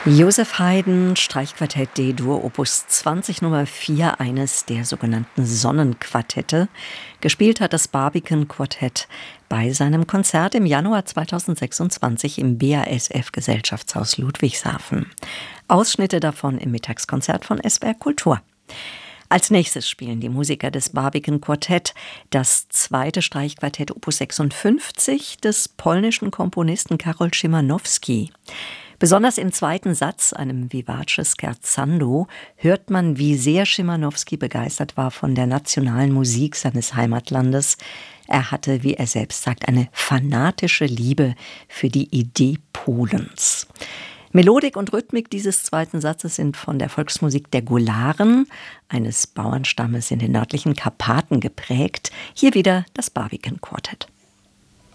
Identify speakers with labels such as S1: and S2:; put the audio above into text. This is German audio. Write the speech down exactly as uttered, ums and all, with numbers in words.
S1: Joseph Haydn, Streichquartett D-Dur, Opus zwanzig Nummer vier, eines der sogenannten Sonnenquartette. Gespielt hat das Barbican-Quartett bei seinem Konzert im Januar zweitausendsechsundzwanzig im B A S F-Gesellschaftshaus Ludwigshafen. Ausschnitte davon im Mittagskonzert von S W R Kultur. Als nächstes spielen die Musiker des Barbican-Quartett das zweite Streichquartett Opus sechsundfünfzig des polnischen Komponisten Karol Szymanowski. Besonders im zweiten Satz, einem Vivace Scherzando, hört man, wie sehr Szymanowski begeistert war von der nationalen Musik seines Heimatlandes. Er hatte, wie er selbst sagt, eine fanatische Liebe für die Idee Polens. Melodik und Rhythmik dieses zweiten Satzes sind von der Volksmusik der Gularen, eines Bauernstammes in den nördlichen Karpaten, geprägt. Hier wieder das Barbican-Quartett.